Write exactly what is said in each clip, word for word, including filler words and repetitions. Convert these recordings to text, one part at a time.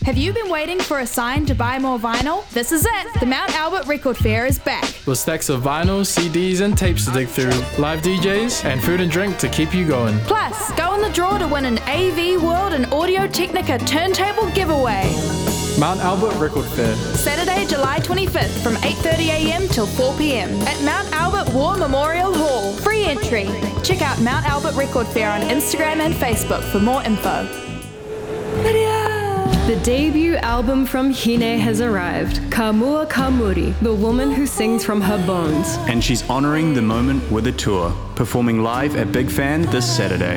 Have you been waiting for a sign to buy more vinyl? This is it! The Mount Albert Record Fair is back. With stacks of vinyl, C Ds and tapes to dig through, live D Js, and food and drink to keep you going. Plus, go in the draw to win an A V World and Audio Technica turntable giveaway. Mount Albert Record Fair. Saturday, July twenty-fifth from eight thirty a.m. till four p.m. at Mount Albert War Memorial Hall. Free entry. Check out Mount Albert Record Fair on Instagram and Facebook for more info. The debut album from Hine has arrived. Ka Mua Ka Muri, the woman who sings from her bones. And she's honouring the moment with a tour, performing live at Big Fan this Saturday.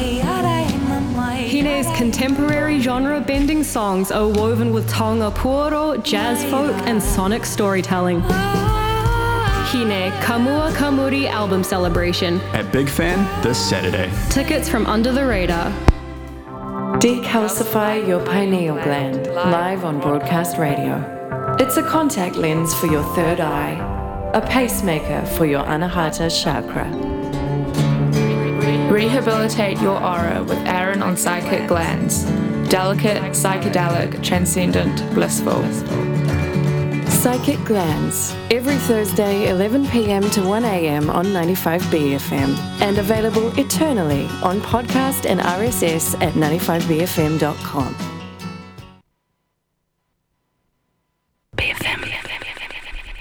Hine's contemporary genre-bending songs are woven with taonga puoro, jazz folk, and sonic storytelling. Hine Ka Mua Ka Muri album celebration. At Big Fan this Saturday. Tickets from Under the Radar. Decalcify your pineal gland, live on broadcast radio. It's a contact lens for your third eye, a pacemaker for your anahata chakra. Rehabilitate your aura with Aaron on Psychic Glands. Delicate, psychedelic, transcendent, blissful. Psychic Glands, every Thursday eleven p.m. to one a.m. on ninety-five B F M, and available eternally on podcast and R S S at ninety-five B F M dot com.